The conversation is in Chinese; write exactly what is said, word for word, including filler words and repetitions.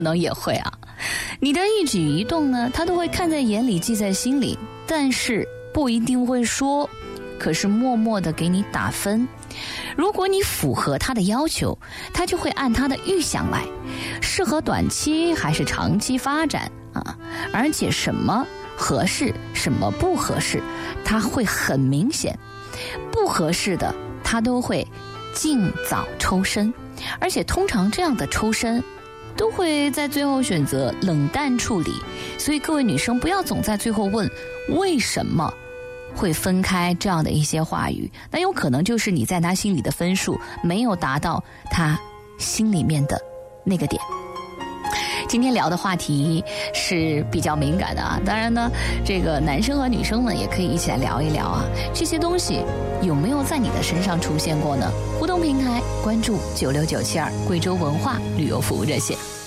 能也会啊。你的一举一动呢，他都会看在眼里，记在心里，但是不一定会说，可是默默地给你打分。如果你符合他的要求，他就会按他的预想来，适合短期还是长期发展啊？而且什么合适，什么不合适，他会很明显。不合适的，他都会尽早抽身，而且通常这样的抽身都会在最后选择冷淡处理。所以各位女生不要总在最后问为什么会分开这样的一些话语，那有可能就是你在他心里的分数没有达到他心里面的那个点。今天聊的话题是比较敏感的啊，当然呢，这个男生和女生呢也可以一起来聊一聊啊，这些东西有没有在你的身上出现过呢？互动平台关注九六九七二贵州文化旅游服务热线。